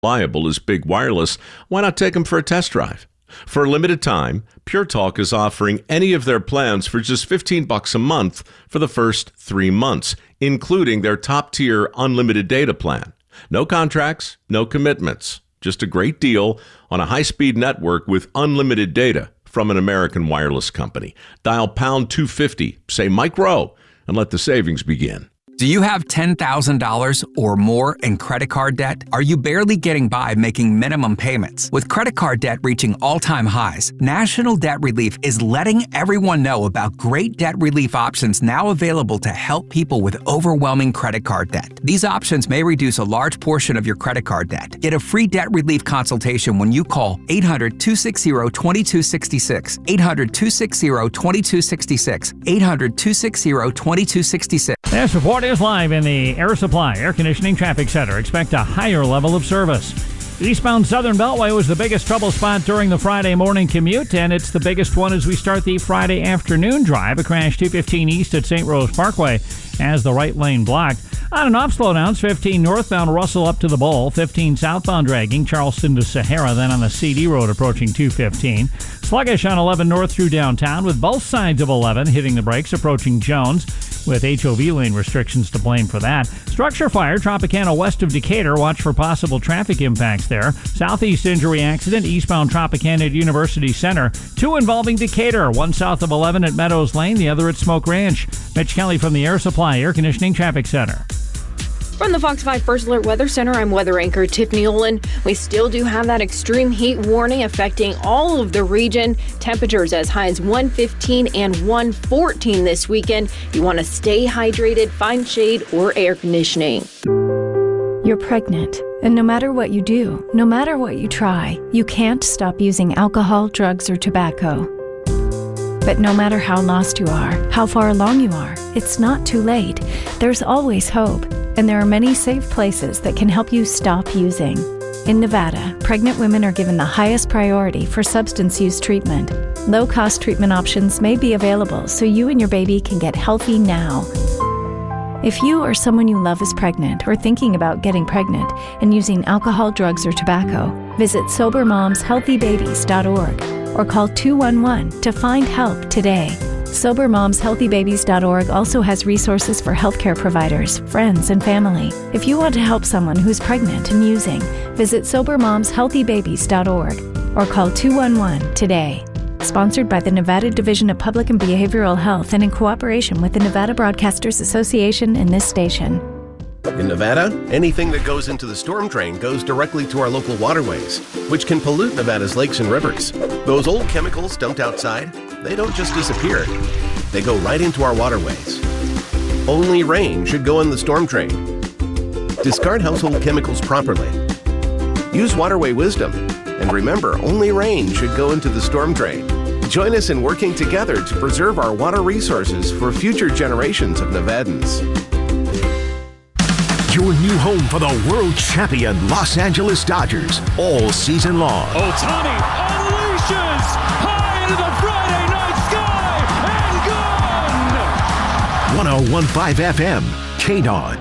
reliable as big wireless, why not take them for a test drive? For a limited time, Pure Talk is offering any of their plans for just $15 a month for the first 3 months, including their top-tier unlimited data plan. No contracts, no commitments, just a great deal on a high-speed network with unlimited data from an American wireless company. Dial pound 250, say Mike Rowe, and let the savings begin. Do you have $10,000 or more in credit card debt? Are you barely getting by making minimum payments? With credit card debt reaching all-time highs, National Debt Relief is letting everyone know about great debt relief options now available to help people with overwhelming credit card debt. These options may reduce a large portion of your credit card debt. Get a free debt relief consultation when you call 800-260-2266, 800-260-2266, 800-260-2266. This report is live in the Air Supply Air Conditioning Traffic Center. Expect a higher level of service. The eastbound Southern Beltway was the biggest trouble spot during the Friday morning commute, and it's the biggest one as we start the Friday afternoon drive. A crash 215 east at St. Rose Parkway has the right lane blocked. On and off slowdowns, 15 northbound Russell up to the Bowl, 15 southbound dragging Charleston to Sahara, then on the CD Road approaching 215. Sluggish on 11 north through downtown with both sides of 11 hitting the brakes approaching Jones, with HOV lane restrictions to blame for that. Structure fire, Tropicana west of Decatur. Watch for possible traffic impacts there. Southeast injury accident, eastbound Tropicana at University Center. 2 involving Decatur, one south of 11 at Meadows Lane, the other at Smoke Ranch. Mitch Kelly from the Air Supply Air Conditioning Traffic Center. From the Fox 5 First Alert Weather Center, I'm weather anchor Tiffany Olin. We still do have that extreme heat warning affecting all of the region. Temperatures as high as 115 and 114 this weekend. You want to stay hydrated, find shade or air conditioning. You're pregnant, and no matter what you do, no matter what you try, you can't stop using alcohol, drugs, or tobacco. But no matter how lost you are, how far along you are, it's not too late. There's always hope. And there are many safe places that can help you stop using. In Nevada, pregnant women are given the highest priority for substance use treatment. Low-cost treatment options may be available so you and your baby can get healthy now. If you or someone you love is pregnant or thinking about getting pregnant and using alcohol, drugs, or tobacco, visit SoberMomsHealthyBabies.org or call 211 to find help today. SoberMomsHealthyBabies.org also has resources for healthcare providers, friends, and family. If you want to help someone who's pregnant and using, visit SoberMomsHealthyBabies.org or call 211 today. Sponsored by the Nevada Division of Public and Behavioral Health and in cooperation with the Nevada Broadcasters Association and this station. In Nevada, anything that goes into the storm drain goes directly to our local waterways, which can pollute Nevada's lakes and rivers. Those old chemicals dumped outside, they don't just disappear. They go right into our waterways. Only rain should go in the storm drain. Discard household chemicals properly. Use waterway wisdom. And remember, only rain should go into the storm drain. Join us in working together to preserve our water resources for future generations of Nevadans. Your new home for the world champion Los Angeles Dodgers all season long. Ohtani unleashes high into the Friday night sky and gone! 101.5 FM, KDON.